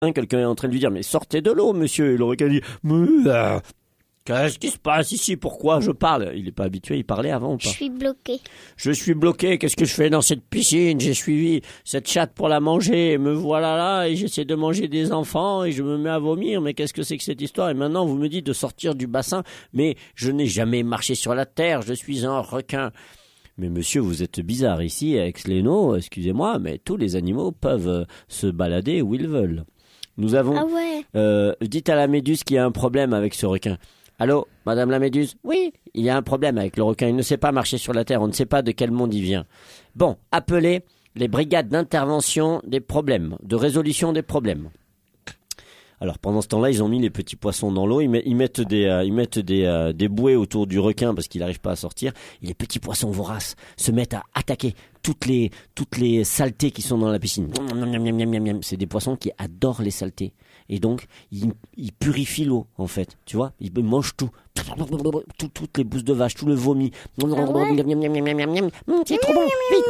quelqu'un est en train de lui dire « Mais sortez de l'eau, monsieur !» Et le requin dit « Mais qu'est-ce qui se passe ici? Pourquoi je parle ?» Il n'est pas habitué, il parlait avant ou pas? Je suis bloqué. Je suis bloqué, qu'est-ce que je fais dans cette piscine? J'ai suivi cette chatte pour la manger, et me voilà là, et j'essaie de manger des enfants, et je me mets à vomir, mais qu'est-ce que c'est que cette histoire? Et maintenant vous me dites de sortir du bassin, mais je n'ai jamais marché sur la terre, je suis un requin. Mais monsieur, vous êtes bizarre ici, à Aix-les-Naud, excusez-moi, mais tous les animaux peuvent se balader où ils veulent. Nous avons... Ah ouais. Dites à la méduse qu'il y a un problème avec ce requin. Allô, madame la méduse? Oui, il y a un problème avec le requin. Il ne sait pas marcher sur la terre. On ne sait pas de quel monde il vient. Bon, appelez les brigades d'intervention des problèmes, de résolution des problèmes. Alors pendant ce temps-là, ils ont mis les petits poissons dans l'eau. Ils mettent des bouées autour du requin parce qu'il n'arrive pas à sortir. Et les petits poissons voraces se mettent à attaquer toutes les saletés qui sont dans la piscine. C'est des poissons qui adorent les saletés. Et donc, ils purifient l'eau, en fait. Tu vois, ils mangent tout. Toutes les bousses de vache, tout le vomi. C'est trop bon.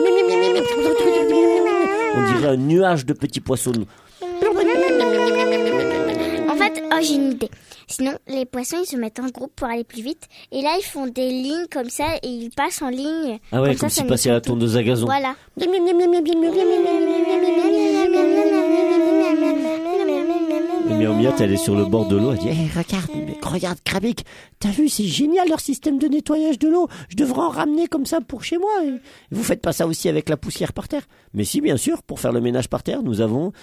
On dirait un nuage de petits poissons. En fait, j'ai une idée. Sinon, les poissons, ils se mettent en groupe pour aller plus vite. Et là, ils font des lignes comme ça et ils passent en ligne. Ah ouais, comme s'ils passaient à la tondeuse à gazon. Voilà. Miaou Miaou, elle est sur le bord de l'eau, elle dit hey, regarde Krabic, t'as vu, c'est génial leur système de nettoyage de l'eau, je devrais en ramener comme ça pour chez moi. Et vous faites pas ça aussi avec la poussière par terre? Mais si, bien sûr, pour faire le ménage par terre, nous avons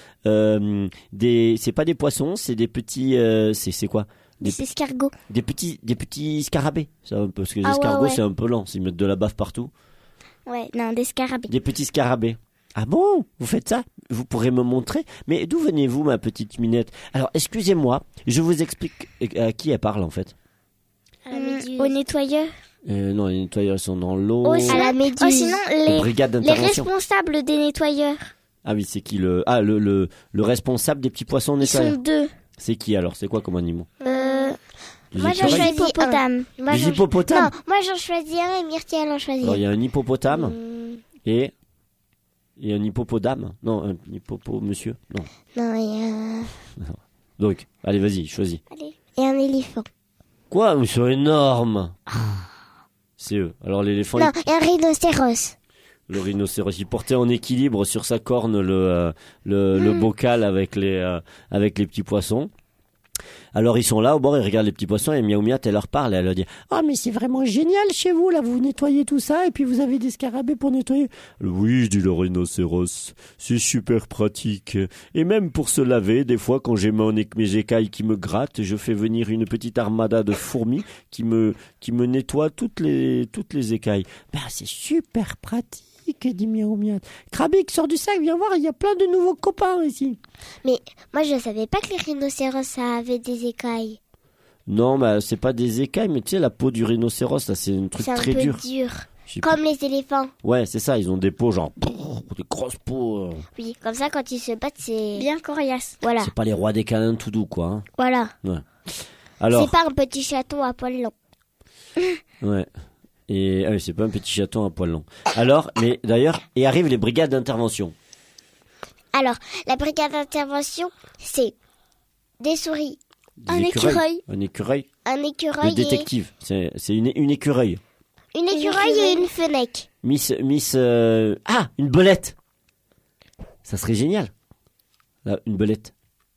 c'est pas des poissons, c'est des petits c'est quoi? Des escargots. Des petits scarabées, ça, parce que les escargots ouais. c'est un peu lent, ils mettent de la baffe partout. Ouais, non, des scarabées. Des petits scarabées. Ah bon? Vous faites ça? Vous pourrez me montrer? Mais d'où venez-vous, ma petite Minette? Alors, excusez-moi, je vous explique à qui elle parle, en fait. Au nettoyeur. Non, les nettoyeurs sont dans l'eau. À la méduse. Sinon, les responsables des nettoyeurs. Ah oui, c'est qui le responsable des petits poissons nettoyeurs? Ils sont deux. C'est qui alors? C'est quoi comme animaux? Moi, j'en choisis hippopotame. Des hippopotames? Non, moi, j'en choisis un et Myrtille, elle en choisit un. Alors, il y a un hippopotame et un hippopotame. Non, un monsieur. Non. Non, il y a... Donc, allez, vas-y, choisis. Allez. Et un éléphant. Quoi? Ils sont énormes. C'est eux. Alors, l'éléphant... Non, et un rhinocéros. Le rhinocéros, il portait en équilibre sur sa corne le bocal avec les petits poissons. Alors ils sont là au bord, ils regardent les petits poissons et Miaou Miaou, elle leur parle et elle leur dit « Ah mais c'est vraiment génial chez vous, là vous nettoyez tout ça et puis vous avez des scarabées pour nettoyer. » Oui, dit le rhinocéros, c'est super pratique. Et même pour se laver, des fois quand j'ai mes écailles qui me grattent, je fais venir une petite armada de fourmis qui me nettoie toutes les écailles. Ben c'est super pratique. Dit Miaou Miaou. Krabic, sors du sac, viens voir, il y a plein de nouveaux copains ici. Mais moi je savais pas que les rhinocéros ça avait des écailles. Non, bah c'est pas des écailles, mais tu sais la peau du rhinocéros, là, c'est un truc très dur. C'est un peu dur. Comme les éléphants. Ouais, c'est ça, ils ont des peaux genre des grosses peaux. Oui, comme ça quand ils se battent, c'est bien coriace. Voilà. C'est pas les rois des câlins tout doux quoi. Hein. Voilà. Ouais. Alors. C'est pas un petit chaton à poil long. Ouais. Et c'est pas un petit chaton à poil long. Alors, mais d'ailleurs, et arrivent les brigades d'intervention. Alors, la brigade d'intervention, c'est des souris, un écureuil. Le détective, c'est une écureuil. Une écureuil et une fenêtre. Une belette. Ça serait génial. Là, une belette.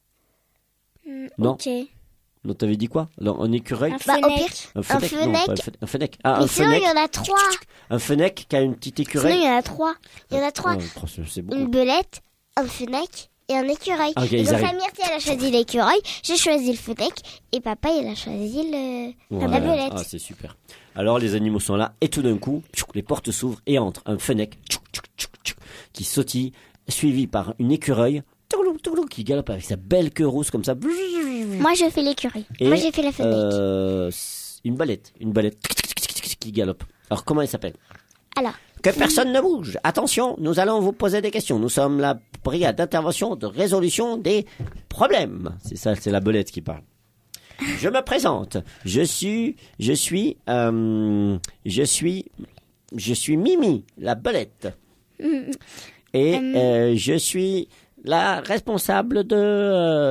Non. Ok. Non, t'avais dit quoi? Alors, un écureuil. Un fenêtre. Un fenêtre. Ah, un fenêtre. Mais sinon, il y en a 3. Un fenêtre qui a une petite écureuil. Sinon, il y en a 3. C'est bon. Une belette, un fenêtre et un écureuil. Okay, et donc, la Myrtille, elle a choisi l'écureuil, j'ai choisi le fenêtre et papa, il a choisi la belette. Ah, c'est super. Alors, les animaux sont là et tout d'un coup, les portes s'ouvrent et entre un fenêtre qui sautille, suivi par une écureuil qui galope avec sa belle queue rousse comme ça. Moi, je fais l'écureuil. Moi, j'ai fait la fenêtre. Une belette qui galope. Alors, comment elle s'appelle? Alors. Que personne ne bouge. Attention, nous allons vous poser des questions. Nous sommes la brigade d'intervention de résolution des problèmes. C'est ça, c'est la belette qui parle. Je me présente. Je suis Mimi, la belette. Et je suis la responsable de